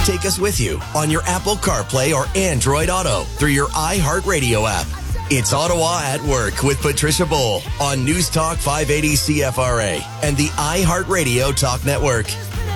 Take us with you on your Apple CarPlay or Android Auto through your iHeartRadio app. It's Ottawa at Work with Patricia Bowl on News Talk 580 CFRA and the iHeartRadio Talk Network.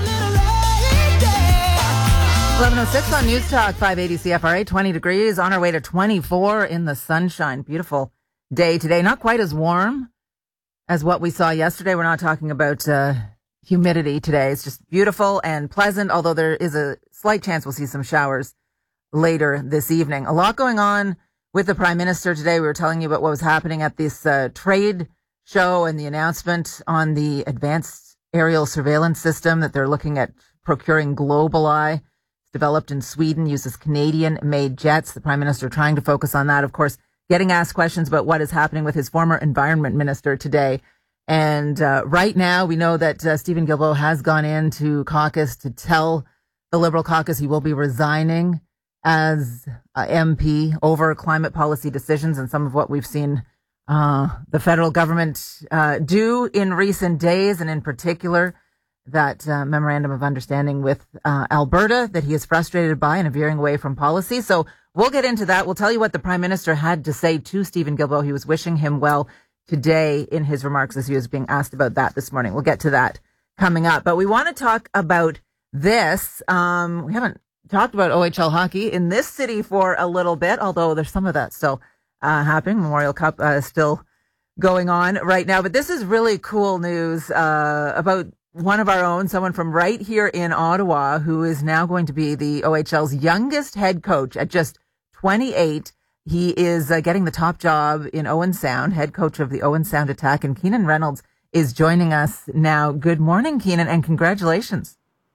11:06 on News Talk 580 CFRA, 20 degrees, on our way to 24 in the sunshine. Beautiful day today. Not quite as warm as what we saw yesterday. We're not talking about humidity today. It's just beautiful and pleasant, although there is a slight chance we'll see some showers later this evening. A lot going on with the Prime Minister today. We were telling you about what was happening at this trade show and the announcement on the advanced aerial surveillance system that they're looking at procuring GlobalEye. It's developed in Sweden, uses Canadian-made jets. The Prime Minister trying to focus on that, of course, getting asked questions about what is happening with his former Environment Minister today. And right now, we know that Steven Guilbeault has gone into caucus to tell the Liberal caucus he will be resigning as MP over climate policy decisions and some of what we've seen the federal government do in recent days, and in particular that memorandum of understanding with Alberta that he is frustrated by and veering away from policy. So we'll get into that. We'll tell you what the Prime Minister had to say to Steven Guilbeault. He was wishing him well today in his remarks as he was being asked about that this morning. We'll get to that coming up. But we want to talk about this. We haven't talked about OHL hockey in this city for a little bit, although there's some of that still happening. Memorial Cup still going on right now. But this is really cool news about one of our own, someone from right here in Ottawa, who is now going to be the OHL's youngest head coach at just 28. He is getting the top job in Owen Sound, head coach of the Owen Sound Attack. And Keenan Reynolds is joining us now. Good morning, Keenan, and congratulations.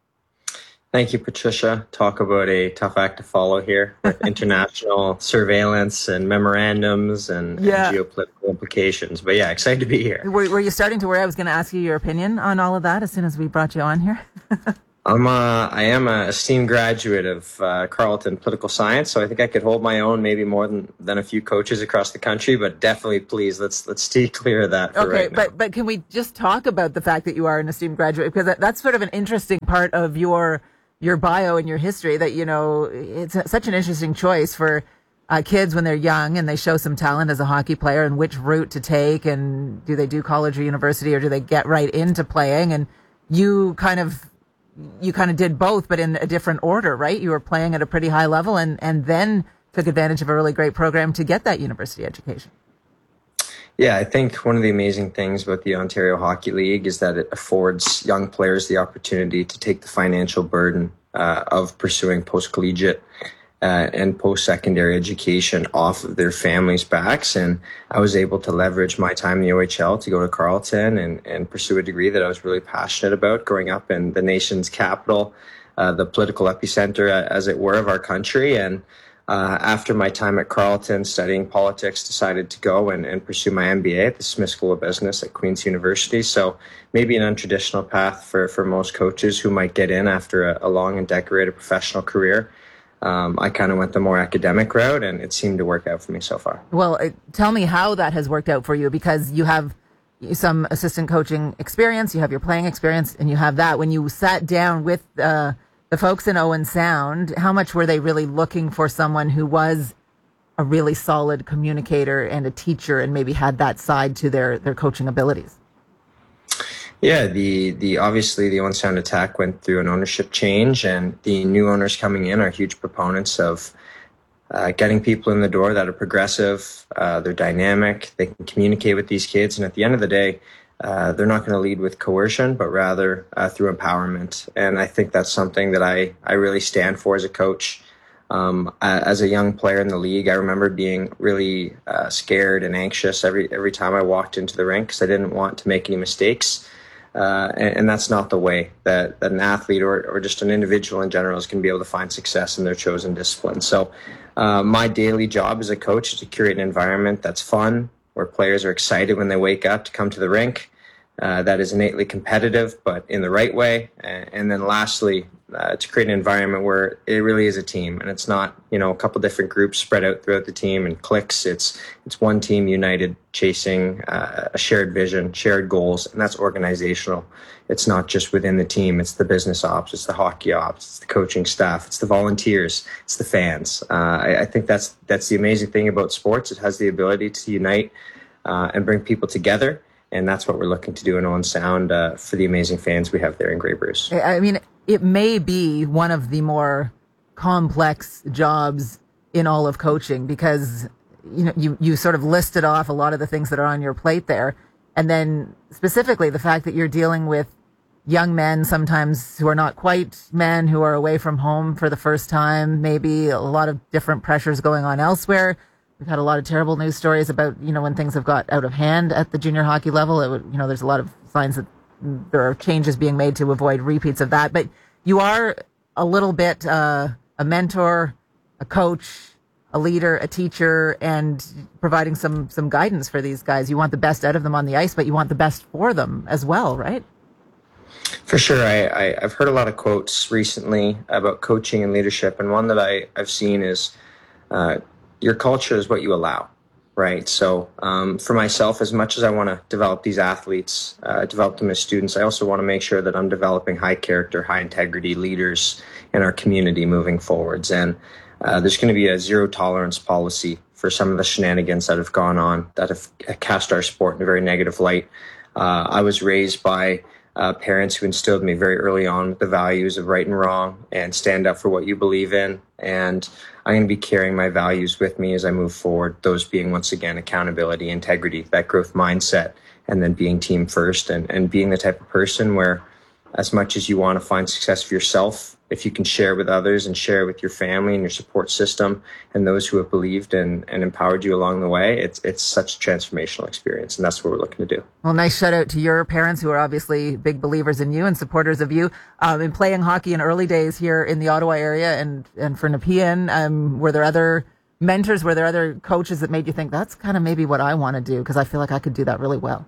Thank you, Patricia. Talk about a tough act to follow here with international surveillance and memorandums and geopolitical implications. But yeah, excited to be here. Were you starting to worry I was going to ask you your opinion on all of that as soon as we brought you on here? I am a esteemed graduate of Carleton Political Science, so I think I could hold my own, maybe more than a few coaches across the country. But definitely, please, let's stay clear of that for right now. But can we just talk about the fact that you are an esteemed graduate, because that's sort of an interesting part of your bio and your history, that, you know, it's such an interesting choice for kids when they're young and they show some talent as a hockey player, and which route to take, and do they do college or university, or do they get right into playing? And you kind of did both, but in a different order, right? You were playing at a pretty high level and then took advantage of a really great program to get that university education. Yeah, I think one of the amazing things about the Ontario Hockey League is that it affords young players the opportunity to take the financial burden of pursuing post-collegiate and post-secondary education off of their families' backs. And I was able to leverage my time in the OHL to go to Carleton and pursue a degree that I was really passionate about, growing up in the nation's capital, the political epicenter, as it were, of our country. And after my time at Carleton studying politics, decided to go and pursue my MBA at the Smith School of Business at Queen's University. So maybe an untraditional path for most coaches who might get in after a long and decorated professional career. I kind of went the more academic route, and it seemed to work out for me so far. Well, tell me how that has worked out for you, because you have some assistant coaching experience, you have your playing experience, and you have that. When you sat down with the folks in Owen Sound, how much were they really looking for someone who was a really solid communicator and a teacher, and maybe had that side to their coaching abilities? Yeah, the obviously the Owen Sound Attack went through an ownership change, and the new owners coming in are huge proponents of getting people in the door that are progressive, they're dynamic, they can communicate with these kids, and at the end of the day, they're not going to lead with coercion, but rather through empowerment. And I think that's something that I really stand for as a coach. As a young player in the league, I remember being really scared and anxious every time I walked into the rink, because I didn't want to make any mistakes. And that's not the way that an athlete or just an individual in general is going to be able to find success in their chosen discipline. So my daily job as a coach is to curate an environment that's fun, where players are excited when they wake up to come to the rink, that is innately competitive, but in the right way. And then lastly, to create an environment where it really is a team, and it's not, a couple different groups spread out throughout the team and cliques. It's one team united, chasing a shared vision, shared goals, and that's organizational. It's not just within the team. It's the business ops, it's the hockey ops, it's the coaching staff, it's the volunteers, it's the fans. I think that's the amazing thing about sports. It has the ability to unite and bring people together. And that's what we're looking to do in Owen Sound for the amazing fans we have there in Grey Bruce. I mean, it may be one of the more complex jobs in all of coaching because, you sort of listed off a lot of the things that are on your plate there. And then specifically the fact that you're dealing with young men sometimes who are not quite men, who are away from home for the first time, maybe a lot of different pressures going on elsewhere. We've had a lot of terrible news stories about, when things have got out of hand at the junior hockey level. There's a lot of signs that there are changes being made to avoid repeats of that. But you are a little bit a mentor, a coach, a leader, a teacher, and providing some guidance for these guys. You want the best out of them on the ice, but you want the best for them as well, right? For sure. I've heard a lot of quotes recently about coaching and leadership, and one that I've seen is your culture is what you allow, right? So for myself, as much as I want to develop these athletes, develop them as students, I also want to make sure that I'm developing high character, high integrity leaders in our community moving forwards. And there's going to be a zero tolerance policy for some of the shenanigans that have gone on, that have cast our sport in a very negative light. I was raised by parents who instilled me very early on with the values of right and wrong and stand up for what you believe in. And I'm going to be carrying my values with me as I move forward, those being, once again, accountability, integrity, that growth mindset, and then being team first and being the type of person where, as much as you want to find success for yourself, if you can share with others and share with your family and your support system and those who have believed and empowered you along the way, it's such a transformational experience. And that's what we're looking to do. Well, nice shout out to your parents, who are obviously big believers in you and supporters of you. In playing hockey in early days here in the Ottawa area and for Nepean, were there other mentors, were there other coaches that made you think that's kind of maybe what I want to do? Because I feel like I could do that really well.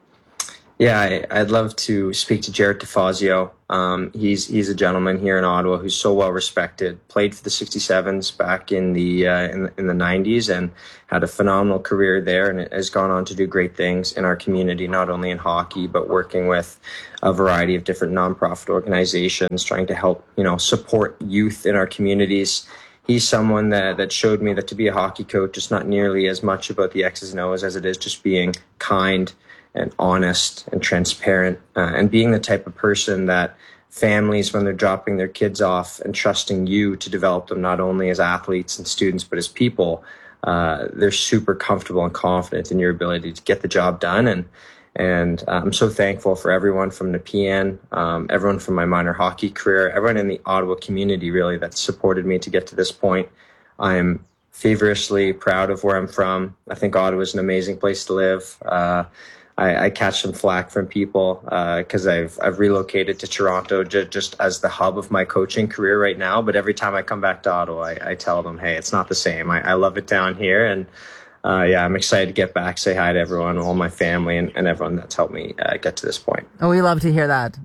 Yeah, I'd love to speak to Jared DeFazio. He's a gentleman here in Ottawa who's so well respected. Played for the 67s back in the 90s and had a phenomenal career there, and has gone on to do great things in our community, not only in hockey but working with a variety of different nonprofit organizations, trying to help support youth in our communities. He's someone that showed me that to be a hockey coach is not nearly as much about the X's and O's as it is just being kind and honest and transparent, and being the type of person that families, when they're dropping their kids off and trusting you to develop them not only as athletes and students but as people, they're super comfortable and confident in your ability to get the job done. And I'm so thankful for everyone from Nepean, everyone from my minor hockey career, everyone in the Ottawa community really that supported me to get to this point. I'm feverishly proud of where I'm from. I think Ottawa is an amazing place to live. I catch some flack from people because I've relocated to Toronto just as the hub of my coaching career right now. But every time I come back to Ottawa, I tell them, hey, it's not the same. I love it down here. And I'm excited to get back, say hi to everyone, all my family and everyone that's helped me get to this point. Oh, we love to hear that.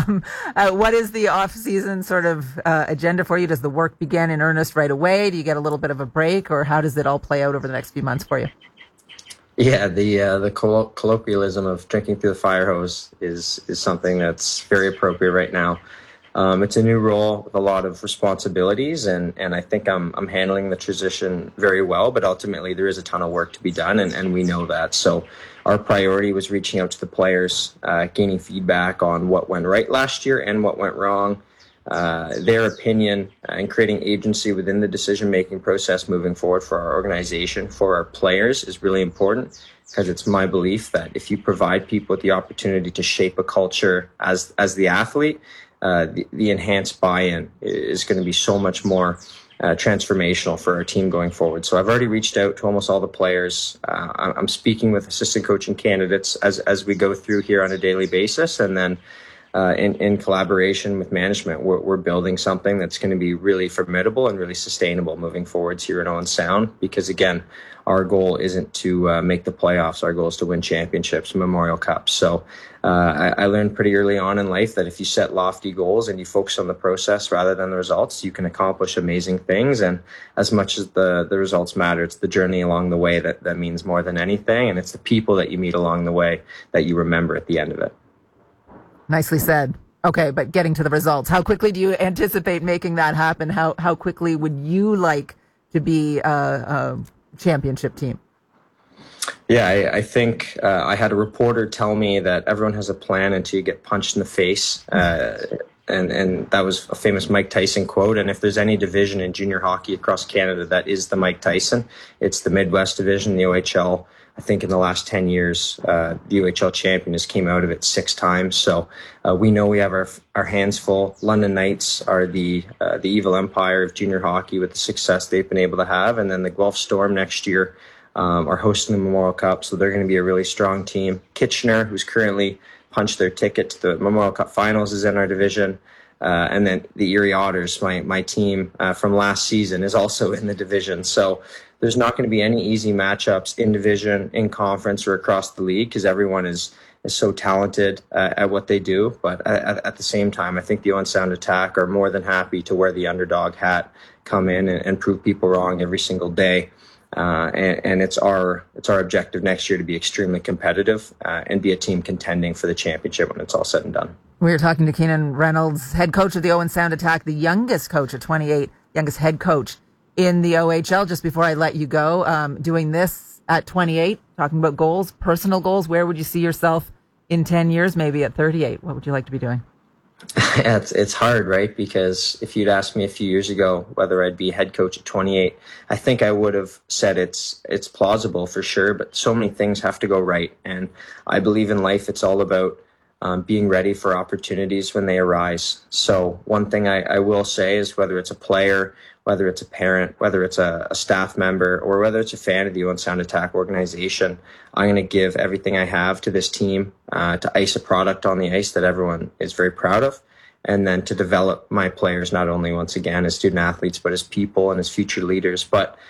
What is the off-season sort of agenda for you? Does the work begin in earnest right away? Do you get a little bit of a break, or how does it all play out over the next few months for you? Yeah, the colloquialism of drinking through the fire hose is something that's very appropriate right now. It's a new role with a lot of responsibilities, and I think I'm handling the transition very well, but ultimately there is a ton of work to be done, and we know that. So our priority was reaching out to the players, gaining feedback on what went right last year and what went wrong, their opinion, and creating agency within the decision-making process moving forward for our organization, for our players, is really important, because it's my belief that if you provide people with the opportunity to shape a culture as the athlete, the enhanced buy-in is going to be so much more transformational for our team going forward. So I've already reached out to almost all the players. I'm speaking with assistant coaching candidates as we go through here on a daily basis, and then in collaboration with management, we're building something that's going to be really formidable and really sustainable moving forwards here in Owen Sound. Because again, our goal isn't to make the playoffs. Our goal is to win championships, Memorial Cups. So I learned pretty early on in life that if you set lofty goals and you focus on the process rather than the results, you can accomplish amazing things. And as much as the results matter, it's the journey along the way that means more than anything. And it's the people that you meet along the way that you remember at the end of it. Nicely said. Okay, but getting to the results, how quickly do you anticipate making that happen? How quickly would you like to be a championship team? Yeah, I think I had a reporter tell me that everyone has a plan until you get punched in the face. And that was a famous Mike Tyson quote. And if there's any division in junior hockey across Canada that is the Mike Tyson, it's the Midwest division, the OHL. I think in the last 10 years, the OHL champion has came out of it 6 times. So we know we have our hands full. London Knights are the evil empire of junior hockey with the success they've been able to have. And then the Guelph Storm next year are hosting the Memorial Cup. So they're going to be a really strong team. Kitchener, who's currently punched their ticket to the Memorial Cup finals, is in our division. And then the Erie Otters, my team from last season, is also in the division. So there's not going to be any easy matchups in division, in conference, or across the league because everyone is so talented at what they do. But at the same time, I think the Owen Sound Attack are more than happy to wear the underdog hat, come in and prove people wrong every single day. And it's our objective next year to be extremely competitive and be a team contending for the championship when it's all said and done. We were talking to Keenan Reynolds, head coach of the Owen Sound Attack, the youngest coach at 28, youngest head coach in the OHL. Just before I let you go, doing this at 28, talking about goals, personal goals, where would you see yourself in 10 years, maybe at 38? What would you like to be doing? It's hard, right? Because if you'd asked me a few years ago whether I'd be head coach at 28, I think I would have said it's plausible for sure, but so many things have to go right. And I believe in life it's all about being ready for opportunities when they arise. So one thing I will say is whether it's a player, whether it's a parent, whether it's a staff member, or whether it's a fan of the Owen Sound Attack organization, I'm going to give everything I have to this team to ice a product on the ice that everyone is very proud of, and then to develop my players not only, once again, as student athletes, but as people and as future leaders. But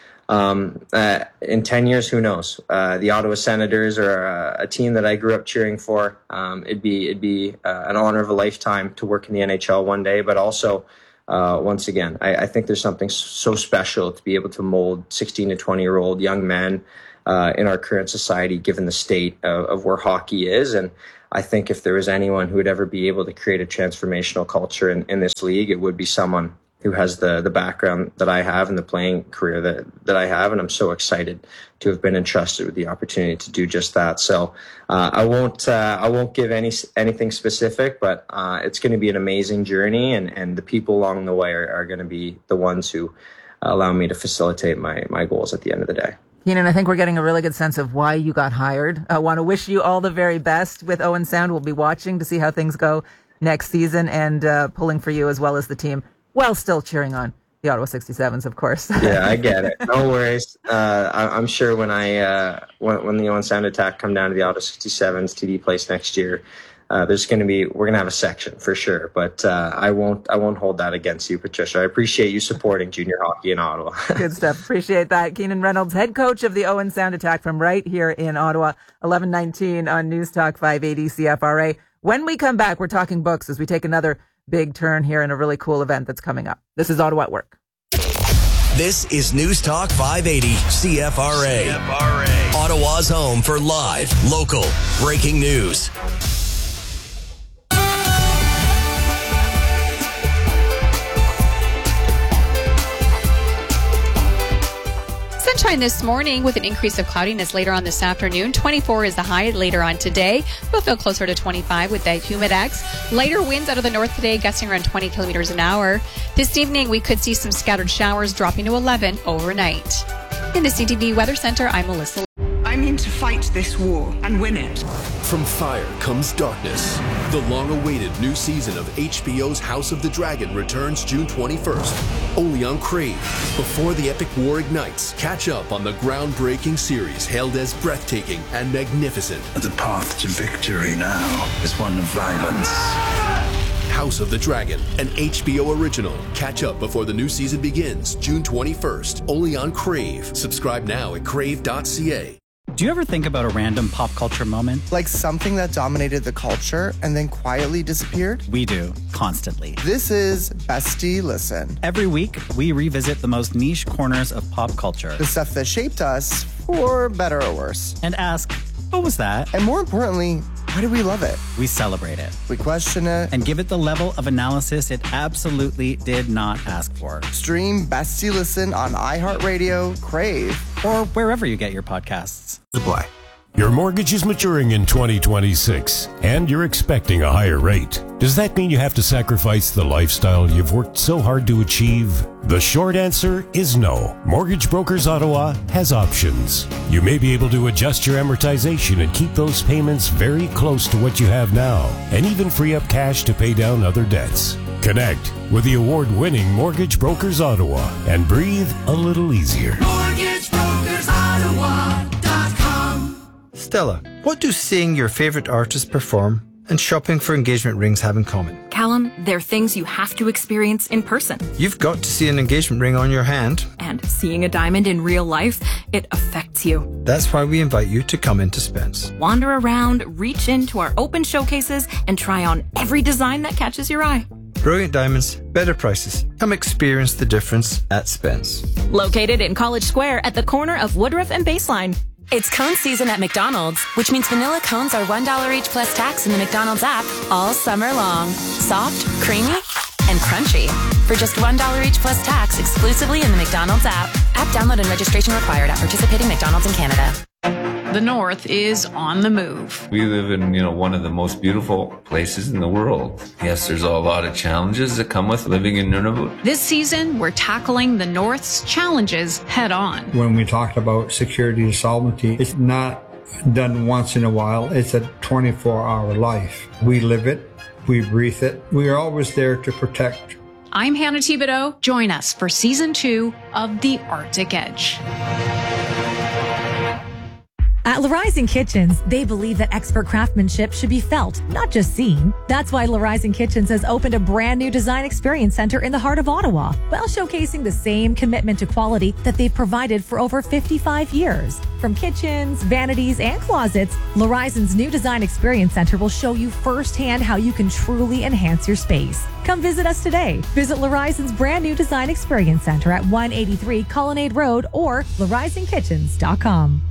in 10 years, who knows? The Ottawa Senators are a team that I grew up cheering for. It'd be an honor of a lifetime to work in the NHL one day, but also once again, I think there's something so special to be able to mold 16 to 20-year-old young men in our current society, given the state of where hockey is. And I think if there was anyone who would ever be able to create a transformational culture in this league, it would be someone who has the background that I have and the playing career that I have. And I'm so excited to have been entrusted with the opportunity to do just that. So I won't give anything specific, but it's going to be an amazing journey. And the people along the way are going to be the ones who allow me to facilitate my goals at the end of the day. Keenan, I think we're getting a really good sense of why you got hired. I want to wish you all the very best with Owen Sound. We'll be watching to see how things go next season and pulling for you as well as the team, while still cheering on the Ottawa 67s, of course. Yeah, I get it. No worries. I'm sure when the Owen Sound Attack come down to the Ottawa 67s TD Place next year, we're going to have a section for sure. But I won't hold that against you, Patricia. I appreciate you supporting junior hockey in Ottawa. Good stuff. Appreciate that. Keenan Reynolds, head coach of the Owen Sound Attack from right here in Ottawa, 11:19 on News Talk 580 CFRA. When we come back, we're talking books as we take another big turn here in a really cool event that's coming up. This is Ottawa at Work. This is News Talk 580 CFRA. Ottawa's home for live, local, breaking news. Sunshine this morning with an increase of cloudiness later on this afternoon. 24 is the high later on today. We'll feel closer to 25 with that humidex. Lighter winds out of the north today, gusting around 20 kilometers an hour. This evening, we could see some scattered showers dropping to 11 overnight. In the CTV Weather Center, I'm Melissa. I'm in to fight this war and win it. From fire comes darkness. The long-awaited new season of HBO's House of the Dragon returns June 21st, only on Crave. Before the epic war ignites, catch up on the groundbreaking series hailed as breathtaking and magnificent. The path to victory now is one of violence House of the Dragon, an HBO original. Catch up before the new season begins June 21st, only on Crave. Subscribe now at crave.ca. Do you ever think about a random pop culture moment? Like something that dominated the culture and then quietly disappeared? We do, constantly. This is Bestie Listen. Every week, we revisit the most niche corners of pop culture. The stuff that shaped us, for better or worse. And ask, what was that? And more importantly, why do we love it? We celebrate it. We question it. And give it the level of analysis it absolutely did not ask for. Stream Bestie Listen on iHeartRadio, Crave, or wherever you get your podcasts. Apply. Your mortgage is maturing in 2026, and you're expecting a higher rate. Does that mean you have to sacrifice the lifestyle you've worked so hard to achieve? The short answer is no. Mortgage Brokers Ottawa has options. You may be able to adjust your amortization and keep those payments very close to what you have now, and even free up cash to pay down other debts. Connect with the award-winning Mortgage Brokers Ottawa and breathe a little easier. MortgageBrokersOttawa.com. Stella, what do seeing your favorite artist perform and shopping for engagement rings have in common? Callum, they're things you have to experience in person. You've got to see an engagement ring on your hand. And seeing a diamond in real life, it affects you. That's why we invite you to come into Spence. Wander around, reach into our open showcases, and try on every design that catches your eye. Brilliant diamonds, better prices. Come experience the difference at Spence. Located in College Square at the corner of Woodruff and Baseline. It's cone season at McDonald's, which means vanilla cones are $1 each plus tax in the McDonald's app all summer long. Soft, creamy, and crunchy. For just $1 each plus tax exclusively in the McDonald's app. App download and registration required at participating McDonald's in Canada. The North is on the move. We live in, one of the most beautiful places in the world. Yes, there's a lot of challenges that come with living in Nunavut. This season, we're tackling the North's challenges head on. When we talk about security and sovereignty, it's not done once in a while. It's a 24-hour life. We live it. We breathe it. We are always there to protect. I'm Hannah Thibodeau. Join us for Season 2 of The Arctic Edge. At Le Rising Kitchens, they believe that expert craftsmanship should be felt, not just seen. That's why Le Rising Kitchens has opened a brand new design experience center in the heart of Ottawa, while showcasing the same commitment to quality that they've provided for over 55 years. From kitchens, vanities, and closets, Le Rising's new design experience center will show you firsthand how you can truly enhance your space. Come visit us today. Visit Le Rising's brand new design experience center at 183 Colonnade Road or LeRisingKitchens.com.